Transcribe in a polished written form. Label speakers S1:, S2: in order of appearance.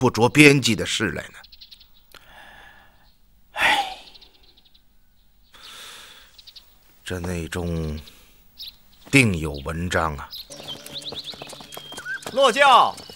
S1: 不着边际的事来呢？
S2: 唉，
S1: 这内中定有文章啊！
S2: 落轿。